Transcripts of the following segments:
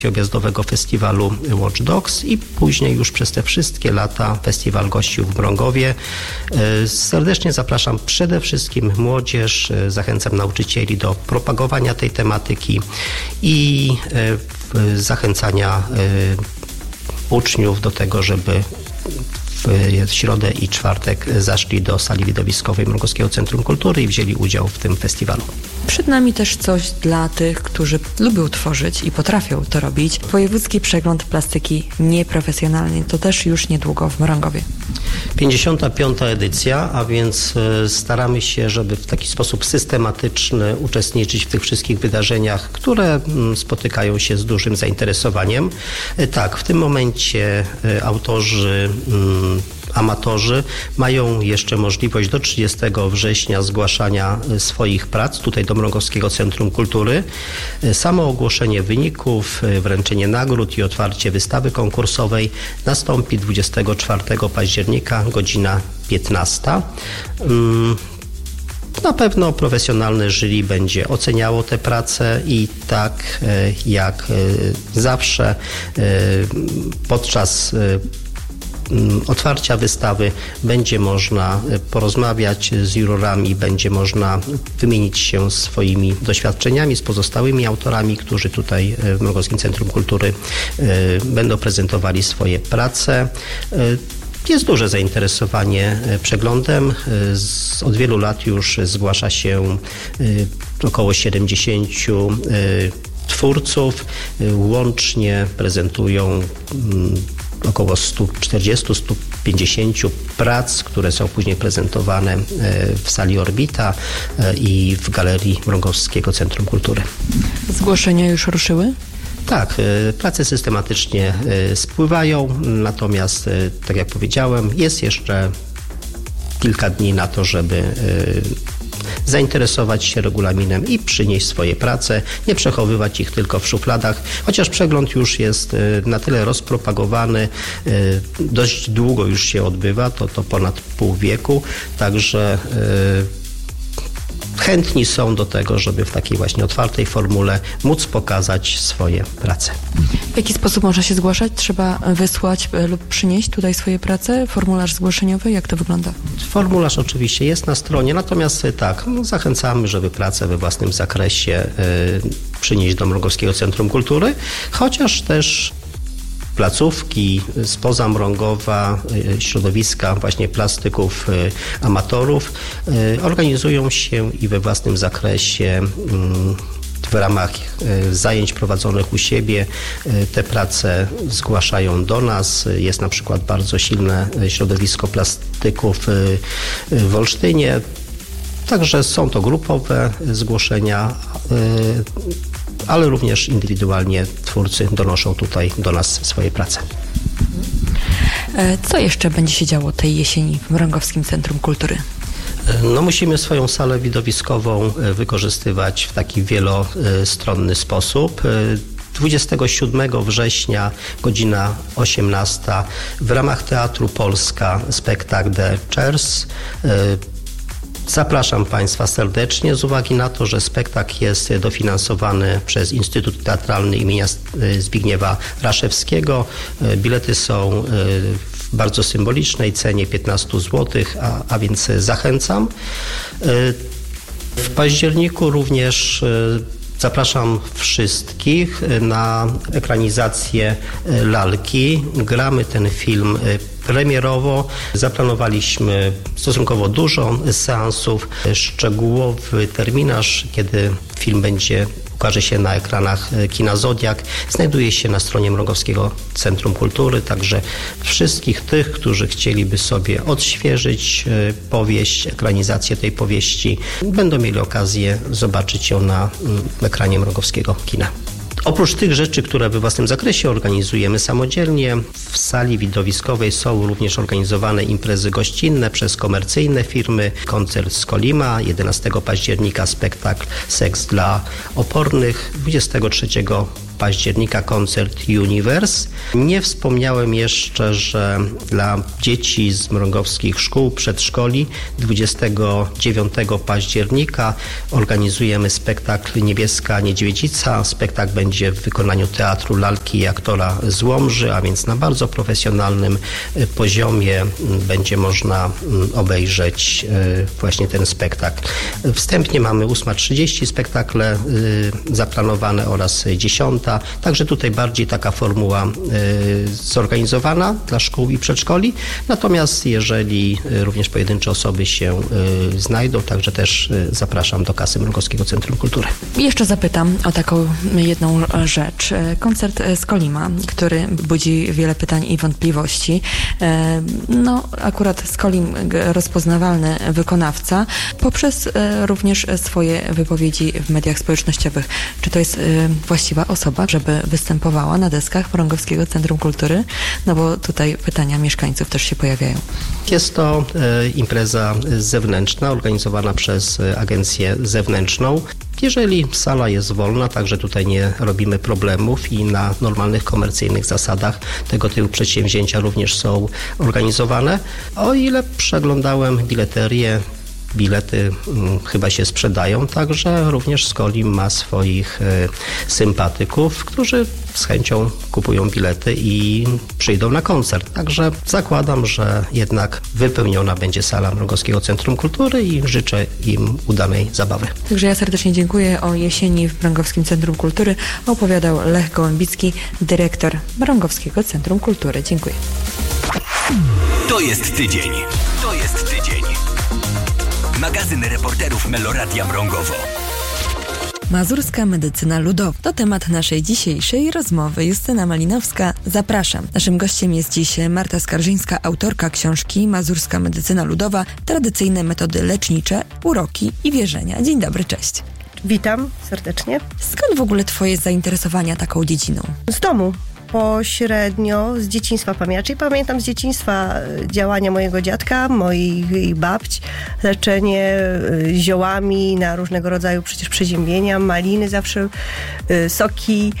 objazdowego festiwalu Watch Dogs i później już przez te wszystkie lata festiwal gościł w Mrągowie. Serdecznie zapraszam przede wszystkim młodzież, zachęcam nauczycieli do propagowania tej tematyki i zachęcania uczniów do tego, żeby w środę i czwartek zaszli do sali widowiskowej Mrągowskiego Centrum Kultury i wzięli udział w tym festiwalu. Przed nami też coś dla tych, którzy lubią tworzyć i potrafią to robić. Wojewódzki Przegląd Plastyki Nieprofesjonalnej. To też już niedługo w Mrągowie. 55. edycja, a więc staramy się, żeby w taki sposób systematyczny uczestniczyć w tych wszystkich wydarzeniach, które spotykają się z dużym zainteresowaniem. Tak, w tym momencie autorzy, amatorzy mają jeszcze możliwość do 30 września zgłaszania swoich prac tutaj do Mrągowskiego Centrum Kultury. Samo ogłoszenie wyników, wręczenie nagród i otwarcie wystawy konkursowej nastąpi 24 października, godzina 15. Na pewno profesjonalne jury będzie oceniało te prace i tak jak zawsze podczas otwarcia wystawy będzie można porozmawiać z jurorami, będzie można wymienić się swoimi doświadczeniami z pozostałymi autorami, którzy tutaj w Mrągowskim Centrum Kultury będą prezentowali swoje prace. Jest duże zainteresowanie przeglądem. Od wielu lat już zgłasza się około 70 twórców. Łącznie prezentują około 140-150 prac, które są później prezentowane w sali Orbita i w Galerii Mrągowskiego Centrum Kultury. Zgłoszenia już ruszyły? Tak, prace systematycznie spływają, natomiast, tak jak powiedziałem, jest jeszcze kilka dni na to, żeby zainteresować się regulaminem i przynieść swoje prace, nie przechowywać ich tylko w szufladach, chociaż przegląd już jest na tyle rozpropagowany, dość długo już się odbywa, to ponad pół wieku, także chętni są do tego, żeby w takiej właśnie otwartej formule móc pokazać swoje prace. W jaki sposób można się zgłaszać? Trzeba wysłać lub przynieść tutaj swoje prace? Formularz zgłoszeniowy? Jak to wygląda? Formularz oczywiście jest na stronie, natomiast tak, zachęcamy, żeby pracę we własnym zakresie przynieść do Mrągowskiego Centrum Kultury, chociaż też placówki spoza Mrągowa, środowiska właśnie plastyków, amatorów organizują się i we własnym zakresie w ramach zajęć prowadzonych u siebie te prace zgłaszają do nas. Jest na przykład bardzo silne środowisko plastyków w Olsztynie. Także są to grupowe zgłoszenia, ale również indywidualnie twórcy donoszą tutaj do nas swoje prace. Co jeszcze będzie się działo tej jesieni w Mrągowskim Centrum Kultury? No, musimy swoją salę widowiskową wykorzystywać w taki wielostronny sposób. 27 września, godzina 18, w ramach Teatru Polska spektakl The Chairs. Zapraszam Państwa serdecznie z uwagi na to, że spektakl jest dofinansowany przez Instytut Teatralny imienia Zbigniewa Raszewskiego. Bilety są w bardzo symbolicznej cenie 15 zł, a więc zachęcam. W październiku również zapraszam wszystkich na ekranizację Lalki. Gramy ten film premierowo. Zaplanowaliśmy stosunkowo dużo seansów. Szczegółowy terminarz, kiedy film ukaże się na ekranach kina Zodiak, znajduje się na stronie Mrągowskiego Centrum Kultury, także wszystkich tych, którzy chcieliby sobie odświeżyć powieść, ekranizację tej powieści, będą mieli okazję zobaczyć ją na ekranie Mrągowskiego kina. Oprócz tych rzeczy, które we własnym zakresie organizujemy samodzielnie, w sali widowiskowej są również organizowane imprezy gościnne przez komercyjne firmy. Koncert z Kolima, 11 października spektakl Seks dla opornych, 23 października koncert Universe. Nie wspomniałem jeszcze, że dla dzieci z mrągowskich szkół, przedszkoli 29 października organizujemy spektakl Niebieska Niedźwiedzica. Spektakl będzie w wykonaniu Teatru Lalki i aktora z Łomży, a więc na bardzo profesjonalnym poziomie będzie można obejrzeć właśnie ten spektakl. Wstępnie mamy 8:30 spektakle zaplanowane oraz 10. Także tutaj bardziej taka formuła zorganizowana dla szkół i przedszkoli. Natomiast jeżeli również pojedyncze osoby się znajdą, także też zapraszam do kasy Mrągowskiego Centrum Kultury. Jeszcze zapytam o taką jedną rzecz. Koncert Skolima, który budzi wiele pytań i wątpliwości. No, akurat Skolim, rozpoznawalny wykonawca, poprzez również swoje wypowiedzi w mediach społecznościowych. Czy to jest właściwa osoba, żeby występowała na deskach Mrągowskiego Centrum Kultury? No bo tutaj pytania mieszkańców też się pojawiają. Jest to impreza zewnętrzna, organizowana przez agencję zewnętrzną. Jeżeli sala jest wolna, także tutaj nie robimy problemów i na normalnych, komercyjnych zasadach tego typu przedsięwzięcia również są organizowane. O ile przeglądałem bileterię, bilety chyba się sprzedają, także również Skolim ma swoich sympatyków, którzy z chęcią kupują bilety i przyjdą na koncert. Także zakładam, że jednak wypełniona będzie sala Mrągowskiego Centrum Kultury i życzę im udanej zabawy. Także ja serdecznie dziękuję. O jesieni w Mrągowskim Centrum Kultury opowiadał Lech Gołębicki, dyrektor Mrągowskiego Centrum Kultury. Dziękuję. To jest tydzień. To jest tydzień. Magazyn reporterów Meloradia Mrągowo. Mazurska medycyna ludowa to temat naszej dzisiejszej rozmowy. Justyna Malinowska, zapraszam. Naszym gościem jest dziś Marta Skarżyńska, autorka książki Mazurska medycyna ludowa, tradycyjne metody lecznicze, uroki i wierzenia. Dzień dobry, cześć. Witam serdecznie. Skąd w ogóle twoje zainteresowania taką dziedziną? Z domu. Pośrednio z dzieciństwa pamiętam z dzieciństwa działania mojego dziadka, moich babć, leczenie ziołami na różnego rodzaju przecież przeziębienia, maliny zawsze, soki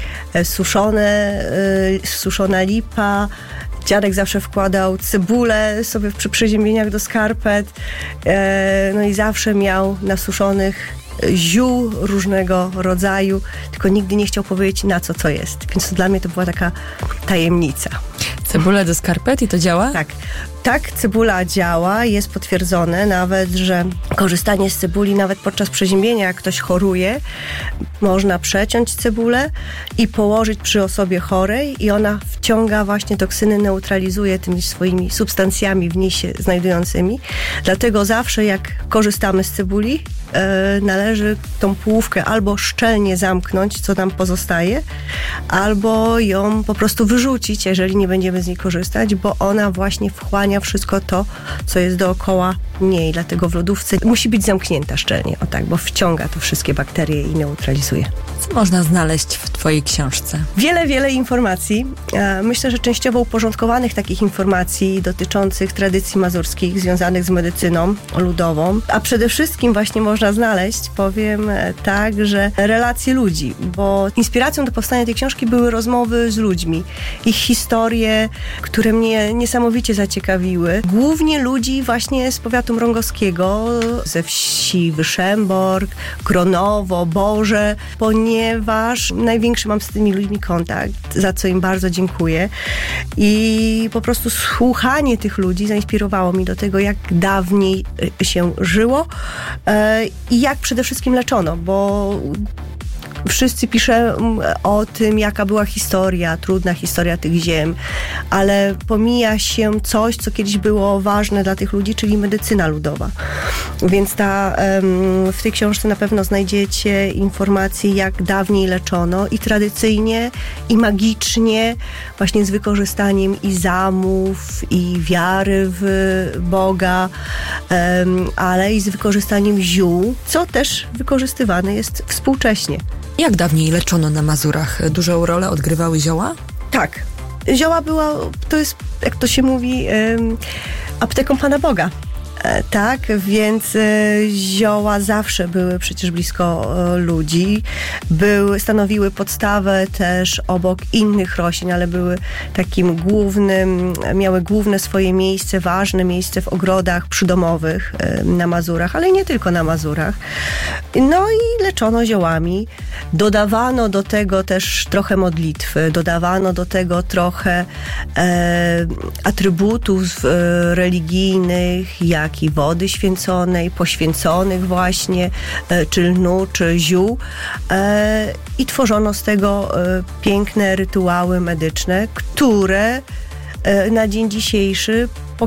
suszona lipa. Dziadek zawsze wkładał cebulę sobie przy przeziębieniach do skarpet, no i zawsze miał nasuszonych ziół różnego rodzaju, tylko nigdy nie chciał powiedzieć, na co jest. Więc dla mnie to była taka tajemnica. Cebula do skarpet i to działa? Tak, cebula działa, jest potwierdzone nawet, że korzystanie z cebuli nawet podczas przeziębienia, jak ktoś choruje, można przeciąć cebulę i położyć przy osobie chorej i ona wciąga właśnie toksyny, neutralizuje tymi swoimi substancjami w niej się znajdującymi. Dlatego zawsze jak korzystamy z cebuli, należy tą połówkę albo szczelnie zamknąć, co nam pozostaje, albo ją po prostu wyrzucić, jeżeli nie będziemy z niej korzystać, bo ona właśnie wchłania wszystko to, co jest dookoła niej. Dlatego w lodówce musi być zamknięta szczelnie, bo wciąga to wszystkie bakterie i neutralizuje. Co można znaleźć w twojej książce? Wiele informacji. Myślę, że częściowo uporządkowanych takich informacji dotyczących tradycji mazurskich, związanych z medycyną ludową, a przede wszystkim właśnie można znaleźć, powiem tak, że relacje ludzi, bo inspiracją do powstania tej książki były rozmowy z ludźmi, ich historie, które mnie niesamowicie zaciekawiły. Głównie ludzi właśnie z powiatu mrągowskiego, ze wsi Wyszembork, Gronowo, Boże, ponieważ największy mam z tymi ludźmi kontakt, za co im bardzo dziękuję. I po prostu słuchanie tych ludzi zainspirowało mnie do tego, jak dawniej się żyło i jak przede wszystkim leczono, bo wszyscy piszą o tym, jaka była historia, trudna historia tych ziem, ale pomija się coś, co kiedyś było ważne dla tych ludzi, czyli medycyna ludowa. Więc w tej książce na pewno znajdziecie informacje, jak dawniej leczono i tradycyjnie, i magicznie, właśnie z wykorzystaniem i zamów, i wiary w Boga, ale i z wykorzystaniem ziół, co też wykorzystywane jest współcześnie. Jak dawniej leczono na Mazurach? Dużą rolę odgrywały zioła? Tak. Zioła to jest, jak to się mówi, apteką Pana Boga. Tak, więc zioła zawsze były przecież blisko ludzi. Stanowiły podstawę też obok innych roślin, ale były takim miały główne swoje miejsce, ważne miejsce w ogrodach przydomowych na Mazurach, ale nie tylko na Mazurach. No i leczono ziołami. Dodawano do tego też trochę modlitwy, dodawano do tego trochę atrybutów religijnych, jak i wody święconej, poświęconych właśnie, czy lnu, czy ziół. I tworzono z tego piękne rytuały medyczne, które na dzień dzisiejszy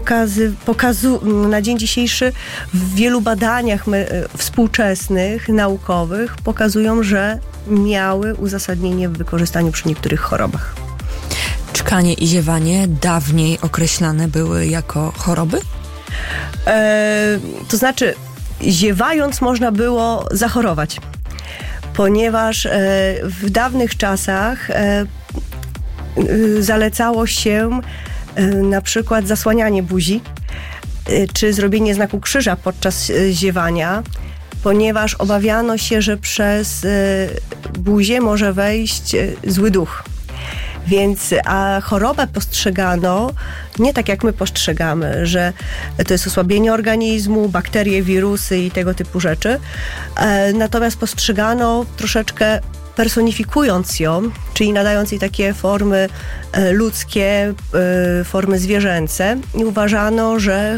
w wielu badaniach współczesnych, naukowych pokazują, że miały uzasadnienie w wykorzystaniu przy niektórych chorobach. Czkanie i ziewanie dawniej określane były jako choroby? To znaczy, ziewając można było zachorować, ponieważ w dawnych czasach zalecało się na przykład zasłanianie buzi, czy zrobienie znaku krzyża podczas ziewania, ponieważ obawiano się, że przez buzię może wejść zły duch. A chorobę postrzegano nie tak, jak my postrzegamy, że to jest osłabienie organizmu, bakterie, wirusy i tego typu rzeczy. Natomiast postrzegano troszeczkę personifikując ją, czyli nadając jej takie formy ludzkie, formy zwierzęce, i uważano, że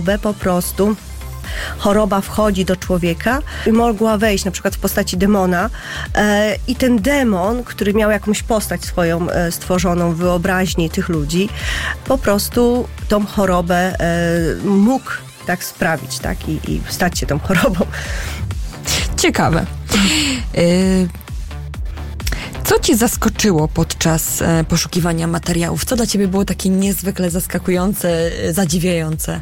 choroba wchodzi do człowieka i mogła wejść na przykład w postaci demona i ten demon, który miał jakąś postać swoją stworzoną w wyobraźni tych ludzi, po prostu tą chorobę mógł tak sprawić, tak? I stać się tą chorobą. Ciekawe. Co Cię zaskoczyło podczas poszukiwania materiałów? Co dla Ciebie było takie niezwykle zaskakujące, zadziwiające?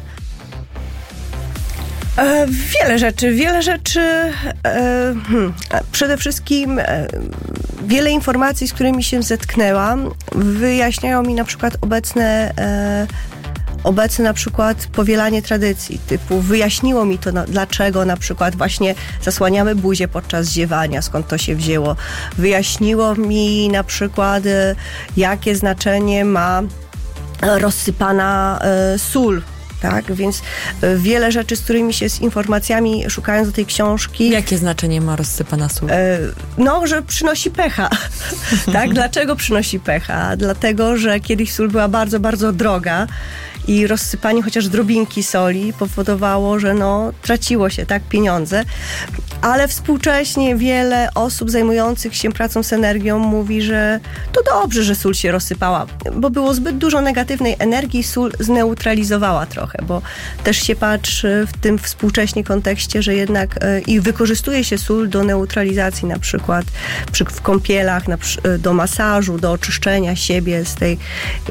Wiele rzeczy. Przede wszystkim wiele informacji, z którymi się zetknęłam, wyjaśniają mi na przykład obecne na przykład powielanie tradycji, typu wyjaśniło mi to, dlaczego na przykład właśnie zasłaniamy buzię podczas ziewania, skąd to się wzięło. Wyjaśniło mi na przykład, jakie znaczenie ma rozsypana sól. Tak, więc wiele rzeczy, z którymi się z informacjami, szukając do tej książki... Jakie znaczenie ma rozsypana sól? Że przynosi pecha. Tak, dlaczego przynosi pecha? Dlatego, że kiedyś sól była bardzo, bardzo droga i rozsypanie chociaż drobinki soli powodowało, że traciło się pieniądze. Ale współcześnie wiele osób zajmujących się pracą z energią mówi, że to dobrze, że sól się rozsypała, bo było zbyt dużo negatywnej energii, sól zneutralizowała trochę, bo też się patrzy w tym współcześnie kontekście, że jednak i wykorzystuje się sól do neutralizacji, na przykład w kąpielach, do masażu, do oczyszczenia siebie z tej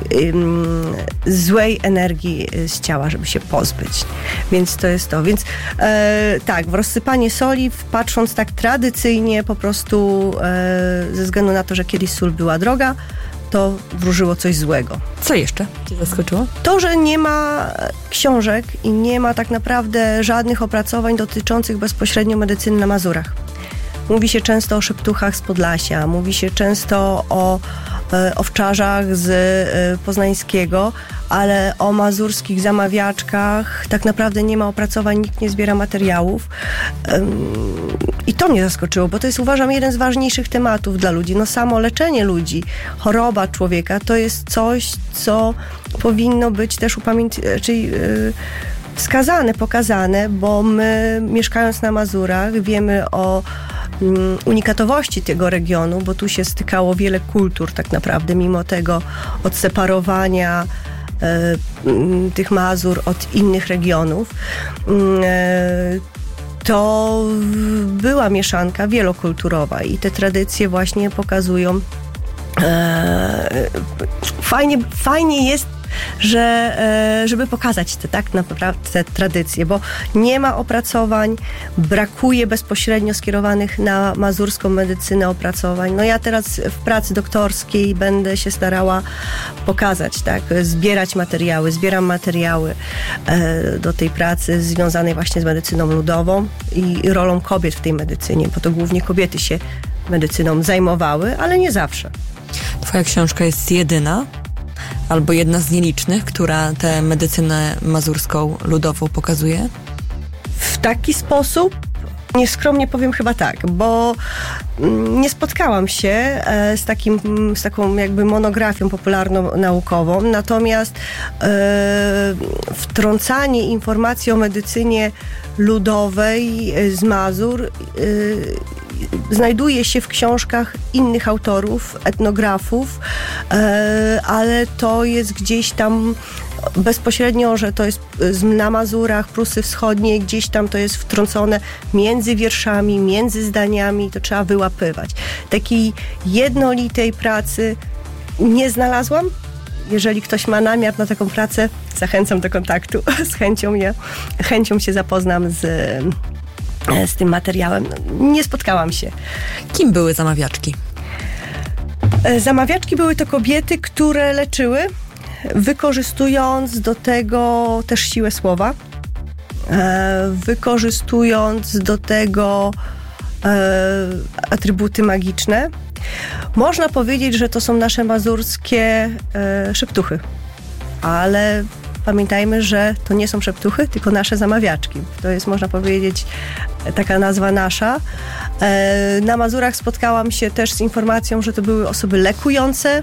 złej energii z ciała, żeby się pozbyć. Więc to jest to. Więc w rozsypanie soli, patrząc tak tradycyjnie, po prostu ze względu na to, że kiedyś sól była droga, to wróżyło coś złego. Co jeszcze Cię zaskoczyło? To, że nie ma książek i nie ma tak naprawdę żadnych opracowań dotyczących bezpośrednio medycyny na Mazurach. Mówi się często o szeptuchach z Podlasia, mówi się często o owczarzach z Poznańskiego, ale o mazurskich zamawiaczkach tak naprawdę nie ma opracowań, nikt nie zbiera materiałów. I to mnie zaskoczyło, bo to jest, uważam, jeden z ważniejszych tematów dla ludzi. Samo leczenie choroba człowieka to jest coś, co powinno być też wskazane, pokazane, bo my, mieszkając na Mazurach, wiemy o unikatowości tego regionu, bo tu się stykało wiele kultur tak naprawdę, mimo tego odseparowania tych Mazur od innych regionów. To była mieszanka wielokulturowa i te tradycje właśnie pokazują. Fajnie jest żeby pokazać te tak naprawdę te tradycje, bo nie ma opracowań, brakuje bezpośrednio skierowanych na mazurską medycynę opracowań. No ja teraz w pracy doktorskiej będę się starała pokazać, tak, zbieram materiały do tej pracy związanej właśnie z medycyną ludową i rolą kobiet w tej medycynie, bo to głównie kobiety się medycyną zajmowały, ale nie zawsze. Twoja książka jest jedyna albo jedna z nielicznych, która tę medycynę mazurską ludową pokazuje? W taki sposób nieskromnie powiem chyba tak, bo nie spotkałam się z taką jakby monografią popularno-naukową, natomiast wtrącanie informacji o medycynie ludowej z Mazur znajduje się w książkach innych autorów, etnografów, ale to jest gdzieś tam bezpośrednio, że to jest na Mazurach, Prusy Wschodnie, gdzieś tam to jest wtrącone między wierszami, między zdaniami, to trzeba wyłapywać. Takiej jednolitej pracy nie znalazłam. Jeżeli ktoś ma namiar na taką pracę, zachęcam do kontaktu. Z chęcią się zapoznam z tym materiałem. Nie spotkałam się. Kim były zamawiaczki? Zamawiaczki były to kobiety, które leczyły, wykorzystując do tego też siłę słowa, wykorzystując do tego atrybuty magiczne. Można powiedzieć, że to są nasze mazurskie szeptuchy, ale pamiętajmy, że to nie są szeptuchy, tylko nasze zamawiaczki. To jest, można powiedzieć, taka nazwa nasza. Na Mazurach spotkałam się też z informacją, że to były osoby lekujące,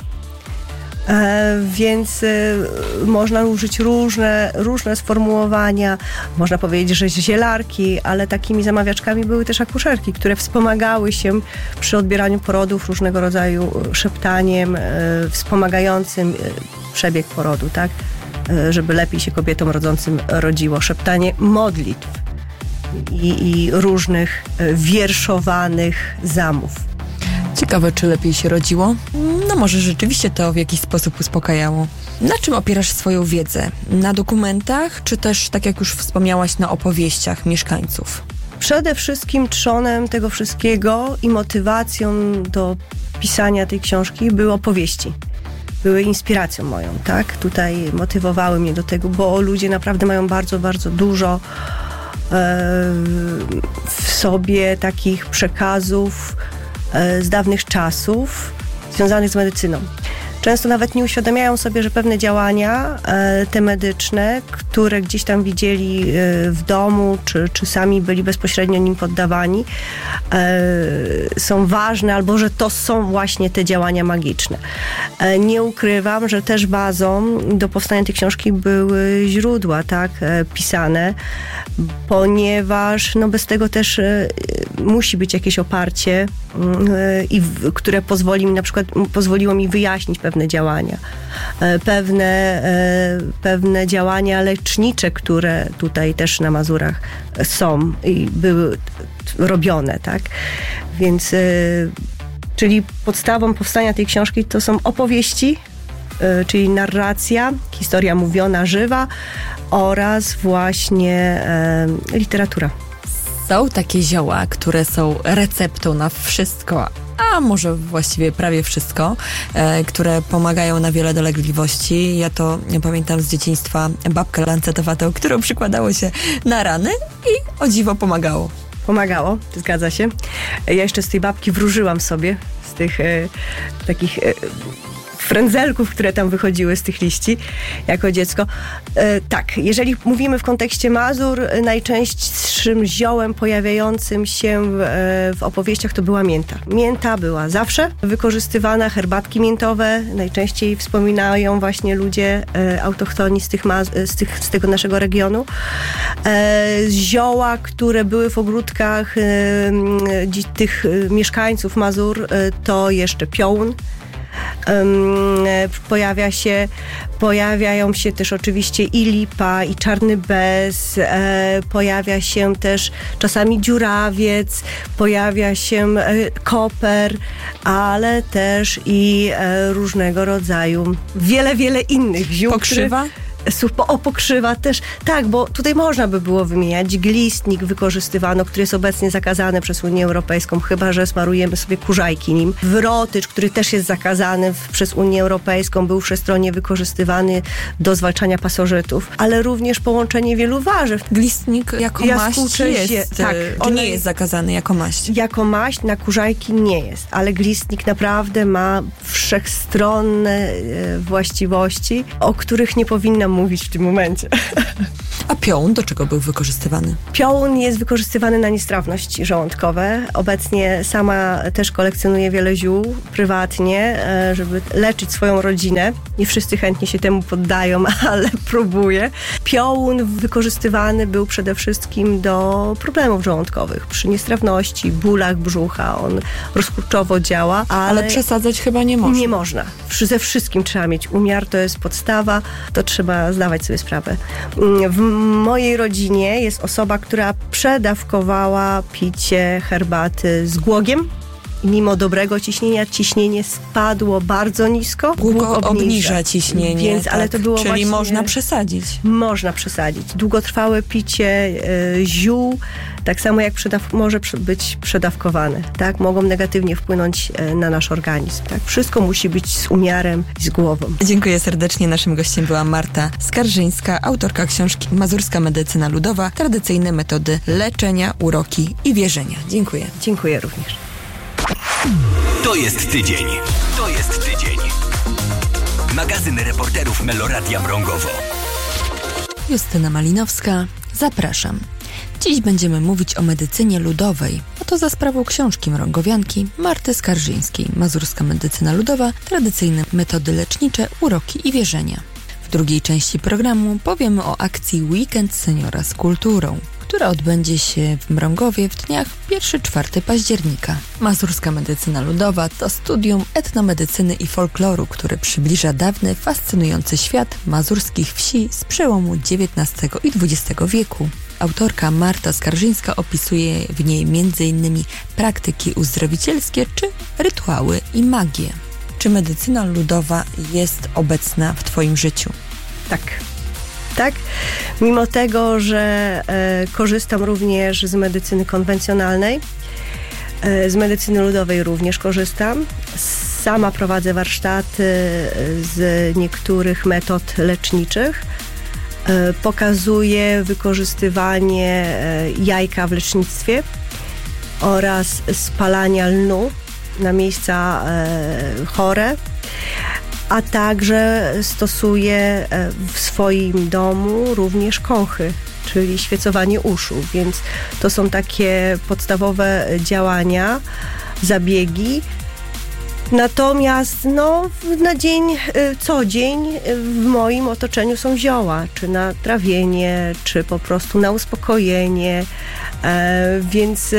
więc można użyć różne sformułowania. Można powiedzieć, że zielarki, ale takimi zamawiaczkami były też akuszerki, które wspomagały się przy odbieraniu porodów różnego rodzaju szeptaniem wspomagającym przebieg porodu, tak? Żeby lepiej się kobietom rodzącym rodziło. Szeptanie modlitw i różnych wierszowanych zamów. Ciekawe, czy lepiej się rodziło? No może rzeczywiście to w jakiś sposób uspokajało. Na czym opierasz swoją wiedzę? Na dokumentach, czy też, tak jak już wspomniałaś, na opowieściach mieszkańców? Przede wszystkim trzonem tego wszystkiego i motywacją do pisania tej książki były opowieści. Były inspiracją moją, tak? Tutaj motywowały mnie do tego, bo ludzie naprawdę mają bardzo, bardzo dużo w sobie takich przekazów z dawnych czasów związanych z medycyną. Często nawet nie uświadamiają sobie, że pewne działania te medyczne, które gdzieś tam widzieli w domu, czy sami byli bezpośrednio nim poddawani, są ważne, albo że to są właśnie te działania magiczne. Nie ukrywam, że też bazą do powstania tej książki były źródła, tak, pisane, ponieważ no bez tego też musi być jakieś oparcie, które pozwoliło mi wyjaśnić pewne działania. Pewne działania lecznicze, które tutaj też na Mazurach są i były robione, tak? Więc, czyli podstawą powstania tej książki to są opowieści, czyli narracja, historia mówiona, żywa oraz właśnie literatura. Są takie zioła, które są receptą na wszystko, a może właściwie prawie wszystko, które pomagają na wiele dolegliwości. Ja to pamiętam z dzieciństwa babkę lancetowatą, którą przykładało się na rany i o dziwo pomagało. Pomagało, zgadza się. Ja jeszcze z tej babki wróżyłam sobie, z tych takich frędzelków, które tam wychodziły z tych liści jako dziecko. Tak, jeżeli mówimy w kontekście Mazur, najczęstszym ziołem pojawiającym się w opowieściach to była mięta. Mięta była zawsze wykorzystywana, herbatki miętowe najczęściej wspominają właśnie ludzie autochtoni z tego naszego regionu. Zioła, które były w ogródkach tych mieszkańców Mazur, to jeszcze piołun. Pojawiają się też oczywiście i lipa, i czarny bez, pojawia się też czasami dziurawiec, pojawia się koper, ale też i różnego rodzaju wiele innych ziół. Pokrzywa? Pokrzywa też, tak, bo tutaj można by było wymieniać. Glistnik wykorzystywano, który jest obecnie zakazany przez Unię Europejską, chyba że smarujemy sobie kurzajki nim. Wrotycz, który też jest zakazany przez Unię Europejską, był wszechstronnie wykorzystywany do zwalczania pasożytów, ale również połączenie wielu warzyw. Glistnik jako maść jest, tak, on nie jest zakazany jako maść. Jako maść na kurzajki nie jest, ale glistnik naprawdę ma wszechstronne właściwości, o których nie powinnam mówić w tym momencie. A piołun do czego był wykorzystywany? Piołun jest wykorzystywany na niestrawności żołądkowe. Obecnie sama też kolekcjonuję wiele ziół prywatnie, żeby leczyć swoją rodzinę. Nie wszyscy chętnie się temu poddają, ale próbuję. Piołun wykorzystywany był przede wszystkim do problemów żołądkowych. Przy niestrawności, bólach brzucha. On rozkurczowo działa, ale przesadzać chyba nie można. Nie można. Ze wszystkim trzeba mieć umiar, to jest podstawa, to trzeba zdawać sobie sprawę. W mojej rodzinie jest osoba, która przedawkowała picie herbaty z głogiem. Mimo dobrego ciśnienia, ciśnienie spadło bardzo nisko. Głóg obniża ciśnienie, więc, tak. Ale to było czyli właśnie, można przesadzić. Można przesadzić. Długotrwałe picie ziół, tak samo jak może być przedawkowane. Tak? Mogą negatywnie wpłynąć na nasz organizm. Tak? Wszystko musi być z umiarem i z głową. Dziękuję serdecznie. Naszym gościem była Marta Skarżyńska, autorka książki Mazurska Medycyna Ludowa, tradycyjne metody leczenia, uroki i wierzenia. Dziękuję. Dziękuję również. To jest tydzień. To jest tydzień. Magazyn reporterów Meloradia Mrągowo. Justyna Malinowska, zapraszam. Dziś będziemy mówić o medycynie ludowej, a to za sprawą książki mrągowianki Marty Skarżyńskiej. Mazurska medycyna ludowa, tradycyjne metody lecznicze, uroki i wierzenia. W drugiej części programu powiemy o akcji Weekend Seniora z kulturą, która odbędzie się w Mrągowie w dniach 1-4 października. Mazurska medycyna ludowa to studium etnomedycyny i folkloru, które przybliża dawny, fascynujący świat mazurskich wsi z przełomu XIX i XX wieku. Autorka Marta Skarżyńska opisuje w niej m.in. praktyki uzdrowicielskie czy rytuały i magię. Czy medycyna ludowa jest obecna w Twoim życiu? Tak, mimo tego, że korzystam również z medycyny konwencjonalnej, z medycyny ludowej również korzystam. Sama prowadzę warsztaty z niektórych metod leczniczych. Pokazuję wykorzystywanie jajka w lecznictwie oraz spalania lnu na miejsca chore. A także stosuję w swoim domu również kąchy, czyli świecowanie uszu, więc to są takie podstawowe działania, zabiegi. Natomiast na co dzień w moim otoczeniu są zioła, czy na trawienie, czy po prostu na uspokojenie, więc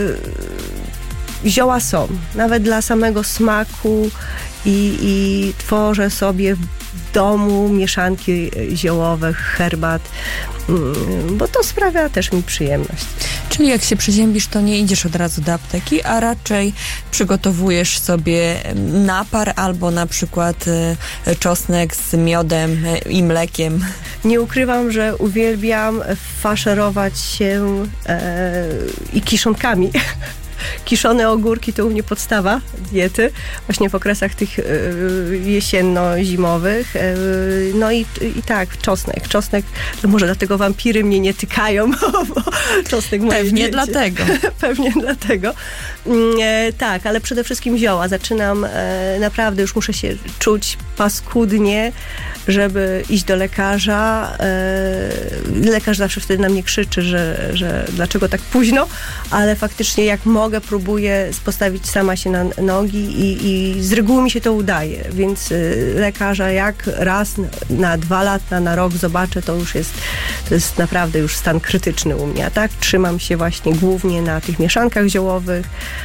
zioła są, nawet dla samego smaku i tworzę sobie w domu mieszanki ziołowe, herbat, bo to sprawia też mi przyjemność. Czyli jak się przeziębisz, to nie idziesz od razu do apteki, a raczej przygotowujesz sobie napar albo na przykład czosnek z miodem i mlekiem. Nie ukrywam, że uwielbiam faszerować się i kiszonkami. Kiszone ogórki to u mnie podstawa diety, właśnie w okresach tych jesienno-zimowych. No i tak, czosnek, może dlatego wampiry mnie nie tykają, bo czosnek moje Pewnie diecie. dlatego. Pewnie dlatego. Tak, ale przede wszystkim zioła. Zaczynam, naprawdę już muszę się czuć paskudnie, żeby iść do lekarza. Lekarz zawsze wtedy na mnie krzyczy, że dlaczego tak późno, ale faktycznie jak mogę, próbuję postawić sama się na nogi i z reguły mi się to udaje, więc lekarza jak raz na 2 lata, na rok zobaczę, to jest naprawdę już stan krytyczny u mnie, tak? Trzymam się właśnie głównie na tych mieszankach ziołowych,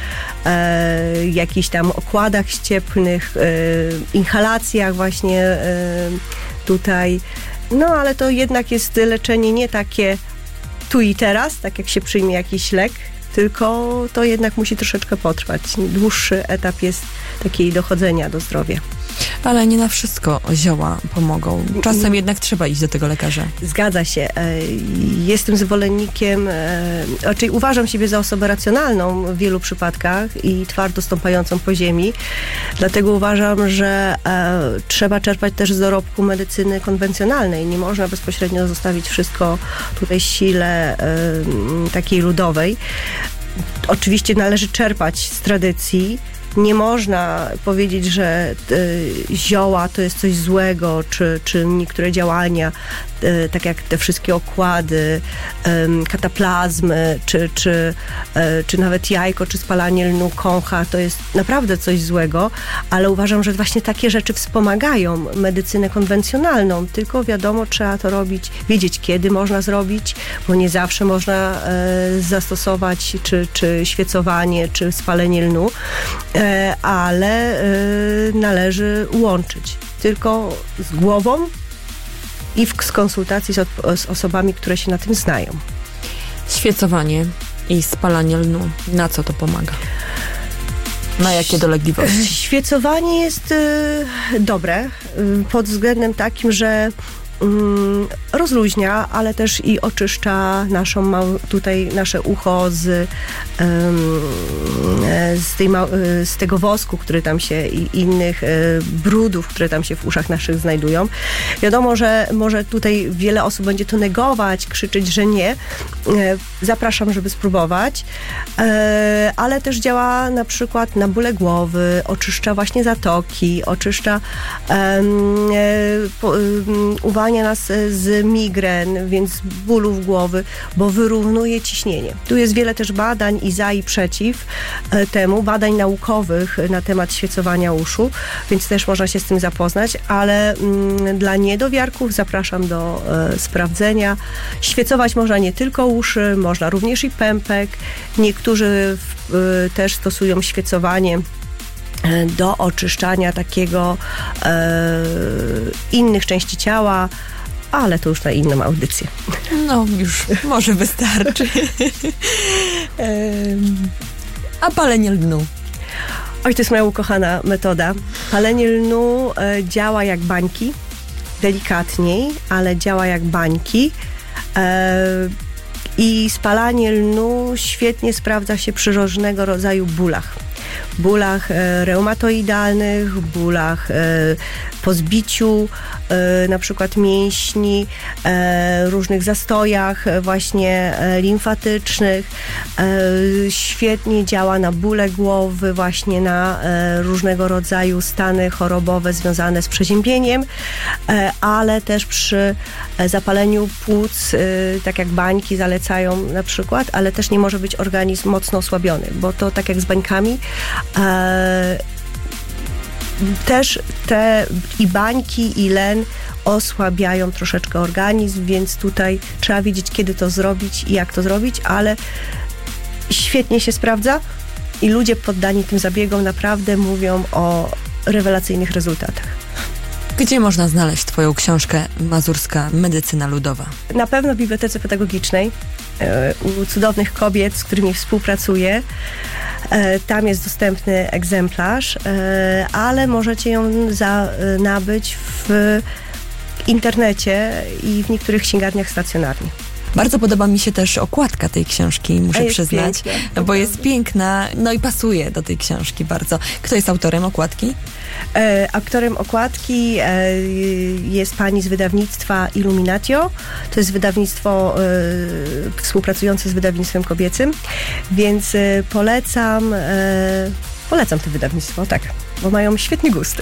jakichś tam okładach ściepnych, inhalacjach właśnie tutaj. No ale to jednak jest leczenie nie takie tu i teraz, tak jak się przyjmie jakiś lek, tylko to jednak musi troszeczkę potrwać. Dłuższy etap jest takiej dochodzenia do zdrowia. Ale nie na wszystko zioła pomogą. Czasem jednak trzeba iść do tego lekarza. Zgadza się. Jestem zwolennikiem, raczej uważam siebie za osobę racjonalną w wielu przypadkach i twardo stąpającą po ziemi. Dlatego uważam, że trzeba czerpać też z dorobku medycyny konwencjonalnej. Nie można bezpośrednio zostawić wszystko tutaj sile takiej ludowej. Oczywiście należy czerpać z tradycji. Nie można powiedzieć, że zioła to jest coś złego, czy niektóre działania, tak jak te wszystkie okłady, kataplazmy, czy nawet jajko, czy spalanie lnu, kącha, to jest naprawdę coś złego, ale uważam, że właśnie takie rzeczy wspomagają medycynę konwencjonalną, tylko wiadomo, trzeba to robić, wiedzieć kiedy można zrobić, bo nie zawsze można zastosować czy świecowanie, czy spalenie lnu, ale należy łączyć tylko z głową i z konsultacji z osobami, które się na tym znają. Świecowanie i spalanie lnu. Na co to pomaga? Na jakie dolegliwości? Świecowanie jest dobre pod względem takim, że rozluźnia, ale też i oczyszcza tutaj nasze ucho z tego wosku, który tam się i innych brudów, które tam się w uszach naszych znajdują. Wiadomo, że może tutaj wiele osób będzie to negować, krzyczeć, że nie. Zapraszam, żeby spróbować, ale też działa na przykład na bóle głowy, oczyszcza właśnie zatoki, oczyszcza uwalnia nas z migren, więc bólów głowy, bo wyrównuje ciśnienie. Tu jest wiele też badań i za i przeciw temu, badań naukowych na temat świecowania uszu, więc też można się z tym zapoznać, ale dla niedowiarków zapraszam do sprawdzenia. Świecować można nie tylko uszy, można również i pępek. Niektórzy też stosują świecowanie do oczyszczania takiego innych części ciała, ale to już na inną audycję. No, już może wystarczy. A palenie lnu? Oj, to jest moja ukochana metoda. Palenie lnu działa jak bańki, delikatniej, ale działa jak bańki. I spalanie lnu świetnie sprawdza się przy różnego rodzaju bólach. Bólach reumatoidalnych, bólach po zbiciu na przykład mięśni, różnych zastojach właśnie limfatycznych. Świetnie działa na bóle głowy, właśnie na różnego rodzaju stany chorobowe związane z przeziębieniem, ale też przy zapaleniu płuc, tak jak bańki zalecają na przykład, ale też nie może być organizm mocno osłabiony, bo to tak jak z bańkami, też te i bańki, i len osłabiają troszeczkę organizm, więc tutaj trzeba wiedzieć, kiedy to zrobić i jak to zrobić, ale świetnie się sprawdza i ludzie poddani tym zabiegom naprawdę mówią o rewelacyjnych rezultatach. Gdzie można znaleźć Twoją książkę Mazurska Medycyna Ludowa? Na pewno w Bibliotece Pedagogicznej, u cudownych kobiet, z którymi współpracuję. Tam jest dostępny egzemplarz, ale możecie ją nabyć w internecie i w niektórych księgarniach stacjonarnych. Bardzo podoba mi się też okładka tej książki, muszę przyznać, piękna, bo jest piękna, no i pasuje do tej książki bardzo. Kto jest autorem okładki? Autorem okładki jest pani z wydawnictwa Illuminatio. To jest wydawnictwo współpracujące z wydawnictwem kobiecym, więc polecam to wydawnictwo, tak, bo mają świetny gust.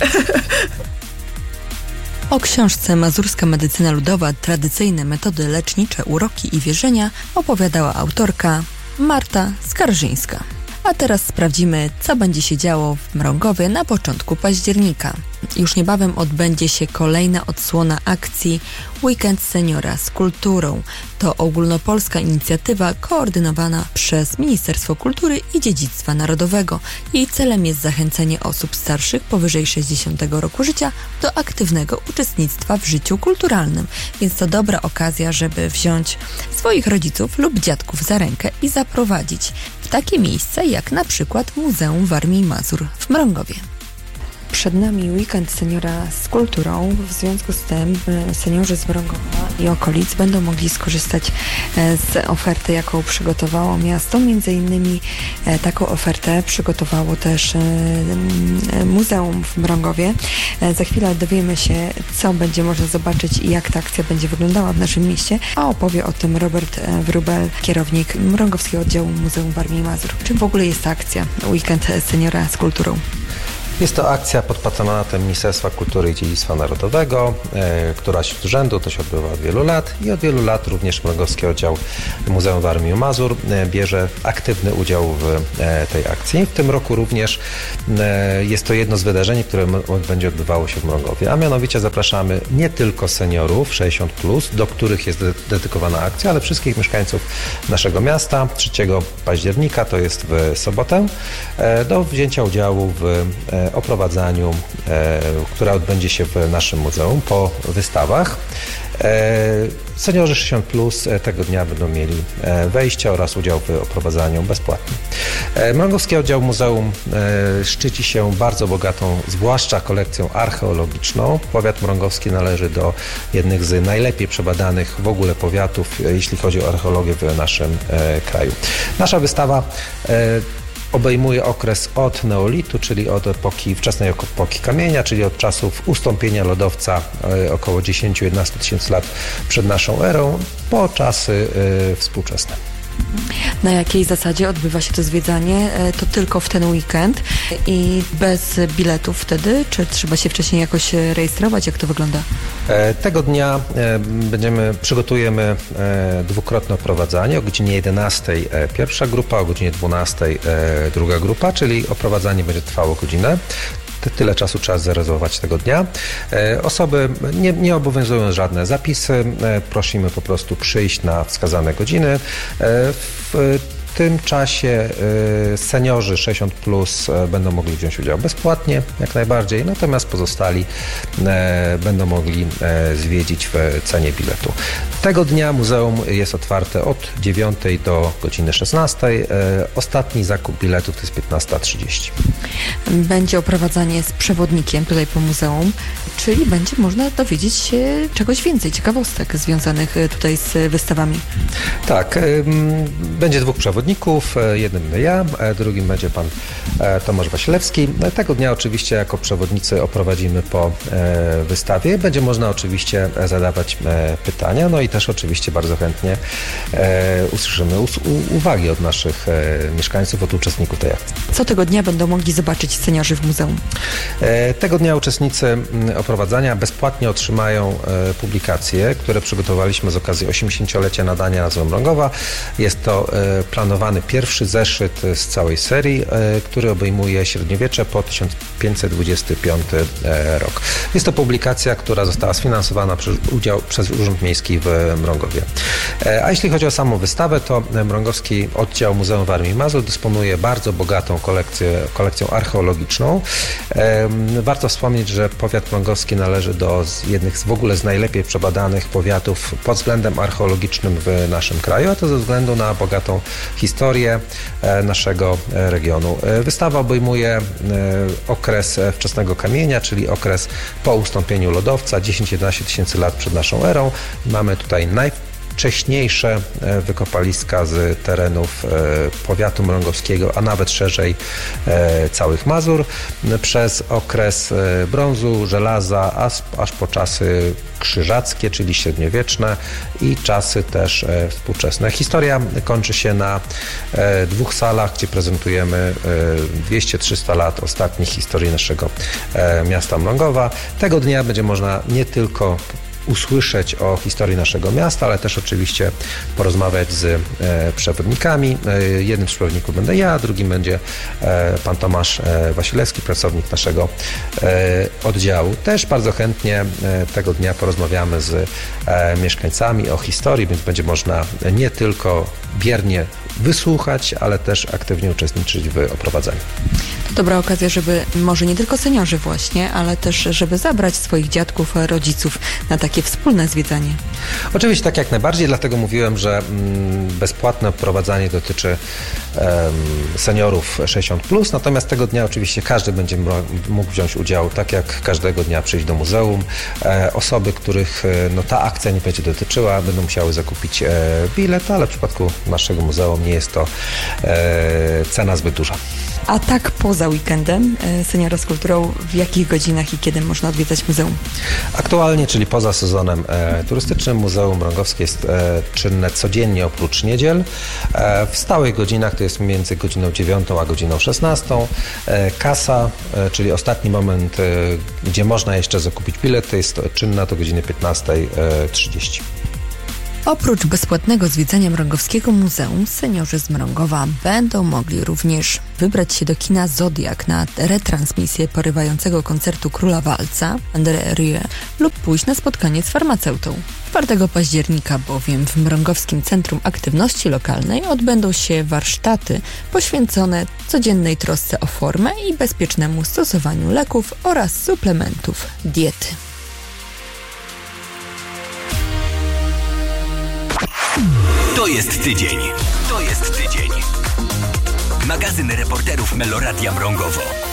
O książce Mazurska Medycyna Ludowa, tradycyjne metody lecznicze, uroki i wierzenia opowiadała autorka Marta Skarżyńska. A teraz sprawdzimy, co będzie się działo w Mrągowie na początku października. Już niebawem odbędzie się kolejna odsłona akcji Weekend Seniora z kulturą. To ogólnopolska inicjatywa koordynowana przez Ministerstwo Kultury i Dziedzictwa Narodowego. Jej celem jest zachęcenie osób starszych powyżej 60 roku życia do aktywnego uczestnictwa w życiu kulturalnym. Więc to dobra okazja, żeby wziąć swoich rodziców lub dziadków za rękę i zaprowadzić w takie miejsca jak na przykład Muzeum Warmii i Mazur w Mrągowie. Przed nami Weekend Seniora z kulturą. W związku z tym seniorzy z Mrągowa i okolic będą mogli skorzystać z oferty, jaką przygotowało miasto. Między innymi taką ofertę przygotowało też Muzeum w Mrągowie. Za chwilę dowiemy się, co będzie można zobaczyć i jak ta akcja będzie wyglądała w naszym mieście, a opowie o tym Robert Wróbel, kierownik Mrągowskiego Oddziału Muzeum Warmii i Mazur. Czym w ogóle jest ta akcja Weekend Seniora z kulturą? Jest to akcja pod patronatem Ministerstwa Kultury i Dziedzictwa Narodowego, która z rzędu to się odbywa od wielu lat i od wielu lat również Mrągowski Oddział Muzeum Warmii i Mazur bierze aktywny udział w tej akcji. W tym roku również jest to jedno z wydarzeń, które będzie odbywało się w Mrągowie, a mianowicie zapraszamy nie tylko seniorów 60+, do których jest dedykowana akcja, ale wszystkich mieszkańców naszego miasta 3 października, to jest w sobotę, do wzięcia udziału w oprowadzaniu, które odbędzie się w naszym muzeum po wystawach. Seniorzy 60+ tego dnia będą mieli wejście oraz udział w oprowadzaniu bezpłatnie. Mrągowski Oddział Muzeum szczyci się bardzo bogatą, zwłaszcza kolekcją archeologiczną. Powiat mrągowski należy do jednych z najlepiej przebadanych w ogóle powiatów, jeśli chodzi o archeologię w naszym kraju. Nasza wystawa obejmuje okres od neolitu, czyli od wczesnej epoki kamienia, czyli od czasów ustąpienia lodowca około 10-11 tysięcy lat przed naszą erą, po czasy współczesne. Na jakiej zasadzie odbywa się to zwiedzanie? To tylko w ten weekend i bez biletów wtedy? Czy trzeba się wcześniej jakoś rejestrować? Jak to wygląda? Tego dnia przygotujemy dwukrotne oprowadzanie. O godzinie 11 pierwsza grupa, o godzinie 12 druga grupa, czyli oprowadzanie będzie trwało godzinę. Tyle czasu trzeba zarezerwować tego dnia. Osoby nie obowiązują żadne zapisy. Prosimy po prostu przyjść na wskazane godziny. W tym czasie seniorzy 60+ będą mogli wziąć udział bezpłatnie, jak najbardziej, natomiast pozostali będą mogli zwiedzić w cenie biletu. Tego dnia muzeum jest otwarte od 9 do godziny 16. Ostatni zakup biletów to jest 15:30. Będzie oprowadzanie z przewodnikiem tutaj po muzeum, czyli będzie można dowiedzieć się czegoś więcej, ciekawostek związanych tutaj z wystawami. Tak, będzie 2 przewodników. Jednym będę ja, drugim będzie pan Tomasz Wasilewski. Tego dnia oczywiście jako przewodnicy oprowadzimy po wystawie. Będzie można oczywiście zadawać pytania, no i też oczywiście bardzo chętnie usłyszymy uwagi od naszych mieszkańców, od uczestników tej akcji. Co tego dnia będą mogli zobaczyć seniorzy w muzeum? Tego dnia uczestnicy oprowadzania bezpłatnie otrzymają publikacje, które przygotowaliśmy z okazji 80-lecia nadania nazwy Mrągowa. Jest to planowany pierwszy zeszyt z całej serii, który obejmuje średniowiecze po 1525 rok. Jest to publikacja, która została sfinansowana przez Urząd Miejski w Mrągowie. A jeśli chodzi o samą wystawę, to Mrągowski Oddział Muzeum Warmii i Mazur dysponuje bardzo bogatą kolekcją archeologiczną. Warto wspomnieć, że powiat mrągowski należy do jednych z w ogóle z najlepiej przebadanych powiatów pod względem archeologicznym w naszym kraju, a to ze względu na bogatą historię naszego regionu. Wystawa obejmuje okres wczesnego kamienia, czyli okres po ustąpieniu lodowca, 10-11 tysięcy lat przed naszą erą. Mamy tutaj najwcześniejsze wykopaliska z terenów powiatu mrągowskiego, a nawet szerzej całych Mazur, przez okres brązu, żelaza, aż po czasy krzyżackie, czyli średniowieczne i czasy też współczesne. Historia kończy się na 2 salach, gdzie prezentujemy 200-300 lat ostatnich historii naszego miasta Mrągowa. Tego dnia będzie można nie tylko usłyszeć o historii naszego miasta, ale też oczywiście porozmawiać z przewodnikami. Jednym z przewodników będę ja, drugim będzie pan Tomasz Wasilewski, pracownik naszego oddziału. Też bardzo chętnie tego dnia porozmawiamy z mieszkańcami o historii, więc będzie można nie tylko biernie wysłuchać, ale też aktywnie uczestniczyć w oprowadzaniu. To dobra okazja, żeby może nie tylko seniorzy właśnie, ale też żeby zabrać swoich dziadków, rodziców na takie wspólne zwiedzanie. Oczywiście tak jak najbardziej, dlatego mówiłem, że bezpłatne oprowadzanie dotyczy seniorów 60+, natomiast tego dnia oczywiście każdy będzie mógł wziąć udział, tak jak każdego dnia przyjść do muzeum. Osoby, których ta akcja nie będzie dotyczyła, będą musiały zakupić bilet, ale w przypadku naszego muzeum nie jest to cena zbyt duża. A tak poza weekendem Seniora z Kulturą, w jakich godzinach i kiedy można odwiedzać muzeum? Aktualnie, czyli poza sezonem turystycznym, Muzeum Mrągowskie jest czynne codziennie oprócz niedziel. W stałych godzinach to jest między godziną 9 a godziną 16. Kasa, czyli ostatni moment, gdzie można jeszcze zakupić bilet, to jest czynna do godziny 15:30. Oprócz bezpłatnego zwiedzania Mrągowskiego Muzeum, seniorzy z Mrągowa będą mogli również wybrać się do kina Zodiak na retransmisję porywającego koncertu Króla Walca André Rieu lub pójść na spotkanie z farmaceutą. 4 października bowiem w Mrągowskim Centrum Aktywności Lokalnej odbędą się warsztaty poświęcone codziennej trosce o formę i bezpiecznemu stosowaniu leków oraz suplementów diety. To jest tydzień. To jest tydzień. Magazyn reporterów Meloradia Mrągowo.